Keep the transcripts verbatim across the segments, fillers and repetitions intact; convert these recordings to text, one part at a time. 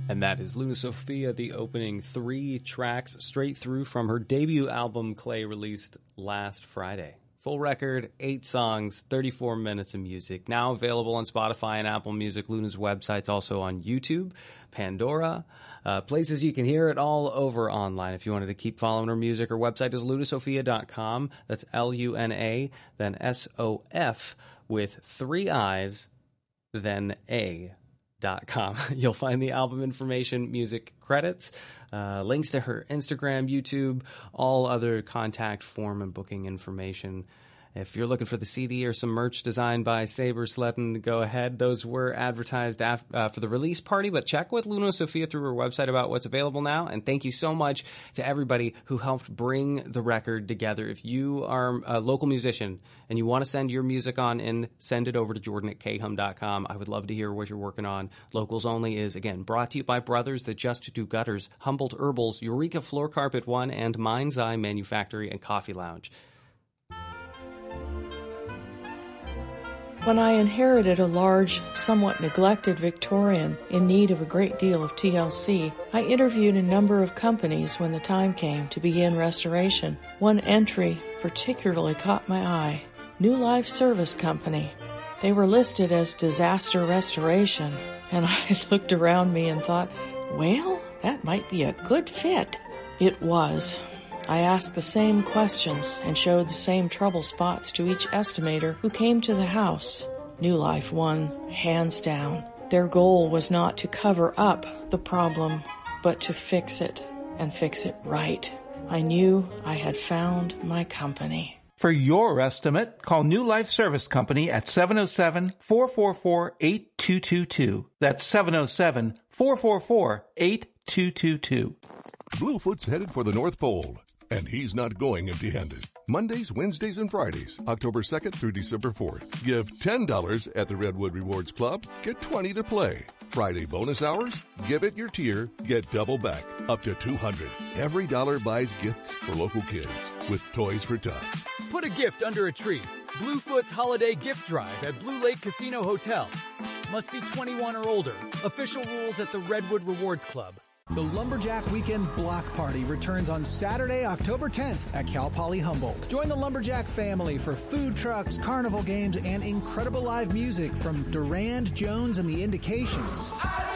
And that is Luna Sophia, the opening three tracks straight through from her debut album, Clay, released last Friday. Full record, eight songs, thirty-four minutes of music. Now available on Spotify and Apple Music. Luna's website's also on YouTube, Pandora, uh, places you can hear it all over online. If you wanted to keep following her music, her website is luna sophia dot com. That's L U N A, then S O F with three I's, then A. Dot com. You'll find the album information, music credits, uh, links to her Instagram, YouTube, all other contact form and booking information. If you're looking for the C D or some merch designed by Saber Sletten, go ahead. Those were advertised af- uh, for the release party, but check with Luna Sophia through her website about what's available now. And thank you so much to everybody who helped bring the record together. If you are a local musician and you want to send your music on in, send it over to Jordan at K hum dot com. I would love to hear what you're working on. Locals Only is, again, brought to you by Brothers That Just Do Gutters, Humboldt Herbals, Eureka Floor Carpet One, and Mind's Eye Manufactory and Coffee Lounge. When I inherited a large, somewhat neglected Victorian in need of a great deal of T L C, I interviewed a number of companies when the time came to begin restoration. One entry particularly caught my eye. New Life Service Company. They were listed as disaster restoration, and I looked around me and thought, well, that might be a good fit. It was. I asked the same questions and showed the same trouble spots to each estimator who came to the house. New Life won, hands down. Their goal was not to cover up the problem, but to fix it, and fix it right. I knew I had found my company. For your estimate, call New Life Service Company at seven oh seven, four four four, eight two two two. That's seven oh seven, four four four, eight two two two. Bluefoot's headed for the North Pole, and he's not going empty-handed. Mondays, Wednesdays, and Fridays, October second through December fourth. Give ten dollars at the Redwood Rewards Club, get twenty dollars to play. Friday bonus hours, give it your tier, get double back, up to two hundred dollars. Every dollar buys gifts for local kids with Toys for Tots. Put a gift under a tree. Bluefoot's Holiday Gift Drive at Blue Lake Casino Hotel. Must be twenty-one or older. Official rules at the Redwood Rewards Club. The Lumberjack Weekend Block Party returns on Saturday, October tenth at Cal Poly Humboldt. Join the Lumberjack family for food trucks, carnival games, and incredible live music from Durand, Jones, and the Indications.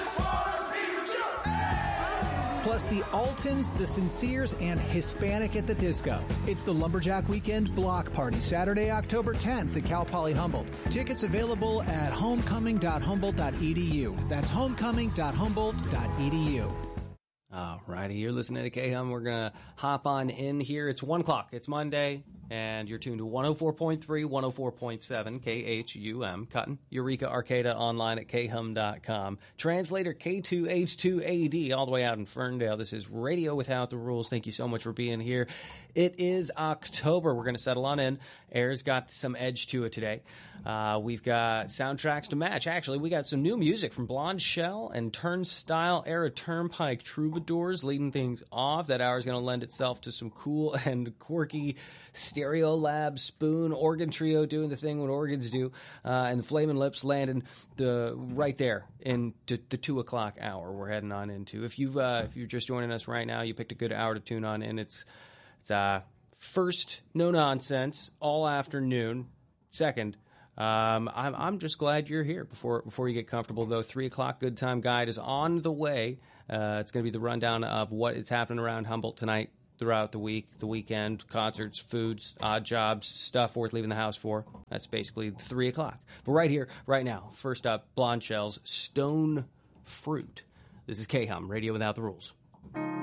Plus the Altons, the Sinceres, and Hispanic at the Disco. It's the Lumberjack Weekend Block Party, Saturday, October tenth at Cal Poly Humboldt. Tickets available at homecoming dot humboldt dot e d u. That's homecoming dot humboldt dot e d u. All righty, you're listening to K-Hum. We're going to hop on in here. It's one o'clock. It's Monday, and you're tuned to one oh four point three, one oh four point seven, K H U M. Cutting. Eureka Arcata online at K hum dot com. Translator K two H two A D all the way out in Ferndale. This is Radio Without the Rules. Thank you so much for being here. It is October. We're going to settle on in. Air's got some edge to it today. Uh, we've got soundtracks to match. Actually, we got some new music from Blonde Shell and Turnstile Era Turnpike Troubadours leading things off. That hour is going to lend itself to some cool and quirky Stereo Lab Spoon organ trio doing the thing what organs do, uh, and the Flamin' Lips landing the right there in the, the two o'clock hour we're heading on into. If you've uh, if you're just joining us right now, you picked a good hour to tune on in. It's it's uh first no nonsense all afternoon. Second, um, I'm I'm just glad you're here. Before before you get comfortable though, three o'clock good time guide is on the way. Uh, it's going to be the rundown of what is happening around Humboldt tonight, throughout the week, the weekend, concerts, foods, odd jobs, stuff worth leaving the house for. That's basically three o'clock. But right here, right now, first up, Blonde Shell's Stone Fruit. This is K-Hum, Radio Without the Rules.